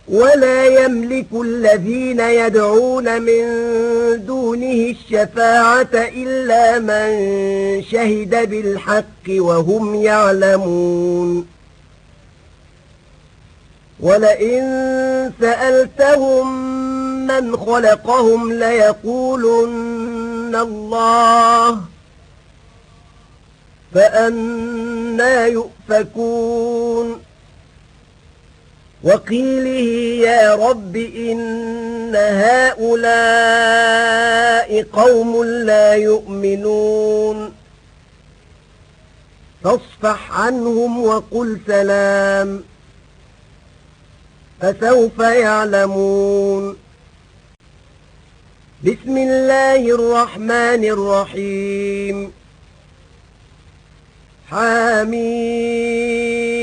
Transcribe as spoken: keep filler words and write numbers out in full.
ولا يملك الذين يدعون من دونه الشفاعة إلا من شهد بالحق وهم يعلمون ولئن سألتهم من خلقهم ليقولن الله فأنى يؤفكون وقيله يا رب إن هؤلاء قوم لا يؤمنون فاصفح عنهم وقل سلام فسوف يعلمون بسم الله الرحمن الرحيم حميم